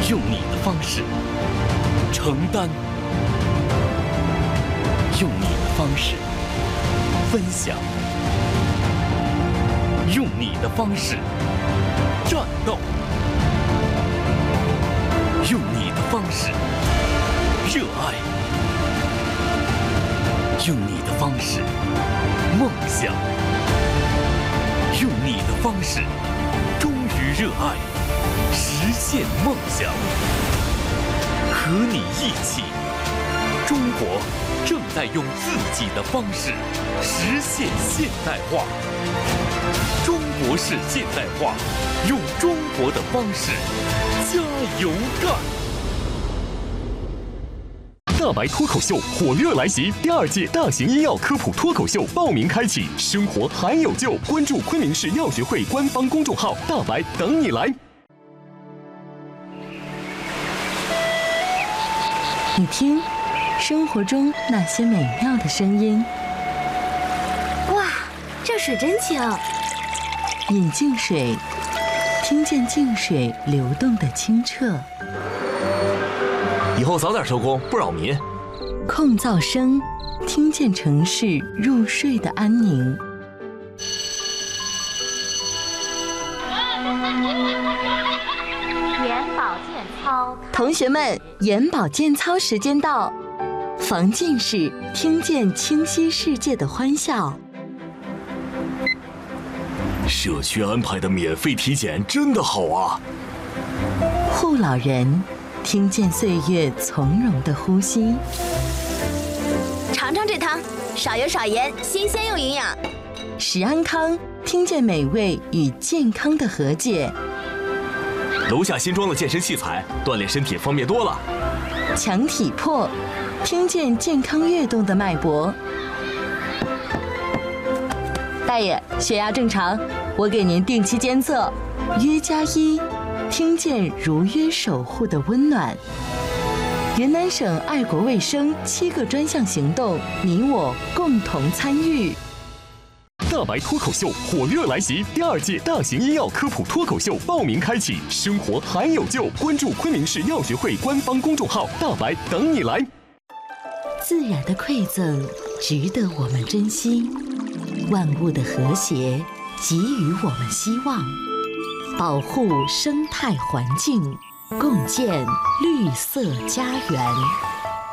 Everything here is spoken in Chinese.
用你的方式承担，用你的方式分享，用你的方式战斗，用你的方式热爱，用你的方式梦想，用你的方式忠于热爱，实现梦想。和你一起，中国正在用自己的方式实现现代化。中国式现代化，用中国的方式加油干！ 大白脱口秀火热来袭，第2届大型医药科普脱口秀报名开启，生活还有救！关注昆明市药学会官方公众号“大白”，等你来。 你听，生活中那些美妙的声音。 哇，这水真清！ 饮净水，听见净水流动的清澈。 以后早点收工，不扰民。 控噪声，听见城市入睡的安宁。 眼保健操， 同学们，眼保健操时间到，防近视，听见清晰世界的欢笑。 社区安排的免费体检真的好啊！ 护老人，听见岁月从容的呼吸。 尝尝这汤，少油少盐，新鲜又营养。 食安康，听见美味与健康的和解。 楼下新装的健身器材，锻炼身体方便多了。 强体魄，听见健康跃动的脉搏。大爷，血压正常，我给您定期监测。约+1，听见如约守护的温暖。云南省爱国卫生7个专项行动，你我共同参与。 大白脱口秀火热来袭，第2届大型医药科普脱口秀报名开启，生活还有救！关注昆明市药学会官方公众号“大白”，等你来。 自然的馈赠值得我们珍惜，万物的和谐给予我们希望，保护生态环境，共建绿色家园。